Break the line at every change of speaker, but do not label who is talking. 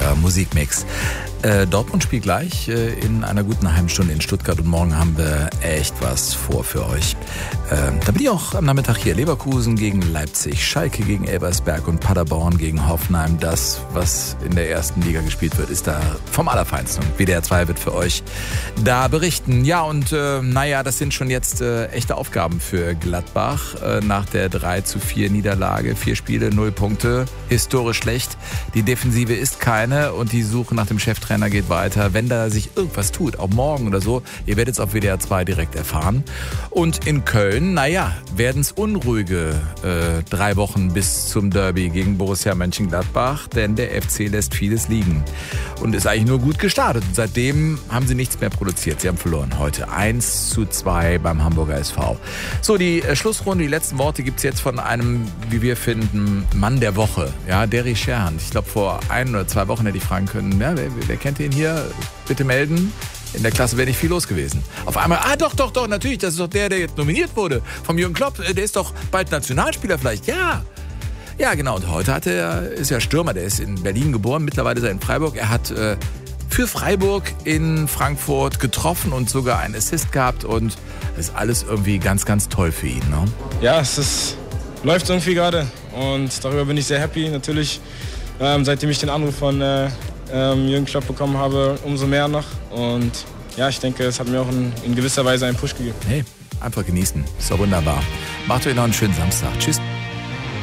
Musikmix. Dortmund spielt gleich in einer guten halben Stunde in Stuttgart und morgen haben wir echt was vor für euch. Da bin ich auch am Nachmittag hier. Leverkusen gegen Leipzig, Schalke gegen Elversberg und Paderborn gegen Hoffenheim. Das, was in der ersten Liga gespielt wird, ist da vom Allerfeinsten. Und WDR 2 wird für euch da berichten. Ja, und das sind schon jetzt echte Aufgaben für Gladbach. Nach der 3:4 Niederlage, 4 Spiele, 0 Punkte, historisch schlecht. Die Defensive ist keine und die Suche nach dem Cheftrainer geht weiter. Wenn da sich irgendwas tut, auch morgen oder so, ihr werdet es auf WDR 2 direkt erfahren. Und in Köln, werden es unruhige 3 Wochen bis zum Derby gegen Borussia Mönchengladbach, denn der FC lässt vieles liegen und ist eigentlich nur gut gestartet. Und seitdem haben sie nichts mehr produziert. Sie haben verloren heute 1:2 beim Hamburger SV. So, die Schlussrunde, die letzten Worte gibt es jetzt von einem, wie wir finden, Mann der Woche. Ja, Derry Sherhand. Ich glaube, vor 1 oder 2 Wochen hätte ich fragen können, ja, wer kennt ihn hier? Bitte melden. In der Klasse wäre nicht viel los gewesen. Auf einmal, doch, natürlich, das ist doch der jetzt nominiert wurde. Vom Jürgen Klopp, der ist doch bald Nationalspieler vielleicht. Ja, genau. Und heute ist er Stürmer, der ist in Berlin geboren, mittlerweile ist er in Freiburg. Er hat für Freiburg in Frankfurt getroffen und sogar einen Assist gehabt und das ist alles irgendwie ganz, ganz toll für ihn. Ne?
Ja, läuft irgendwie gerade und darüber bin ich sehr happy. Natürlich, seitdem ich den Anruf von Jürgen Klopp bekommen habe, umso mehr noch. Und ja, ich denke, es hat mir auch in gewisser Weise einen Push gegeben.
Hey, einfach genießen. Ist doch wunderbar. Macht euch noch einen schönen Samstag. Tschüss.